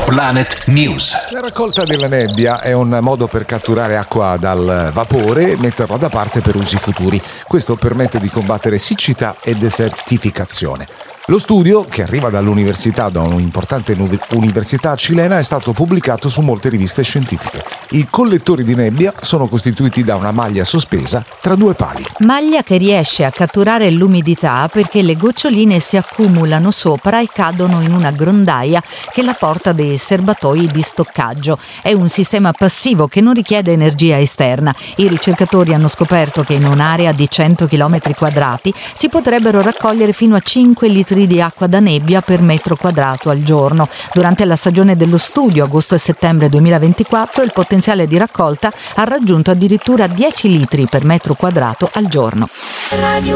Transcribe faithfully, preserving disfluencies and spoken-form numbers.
Planet News. La raccolta della nebbia è un modo per catturare acqua dal vapore e metterla da parte per usi futuri. Questo permette di combattere siccità e desertificazione. Lo studio, che arriva dall'università, da un'importante università cilena, è stato pubblicato su molte riviste scientifiche. I collettori di nebbia sono costituiti da una maglia sospesa tra due pali. Maglia che riesce a catturare l'umidità perché le goccioline si accumulano sopra e cadono in una grondaia che la porta dei serbatoi di stoccaggio. È un sistema passivo che non richiede energia esterna. I ricercatori hanno scoperto che in un'area di cento chilometri quadrati si potrebbero raccogliere fino a cinque litri di acqua da nebbia per metro quadrato al giorno. Durante la stagione dello studio, agosto e settembre duemilaventiquattro, il potenziale di raccolta ha raggiunto addirittura dieci litri per metro quadrato al giorno.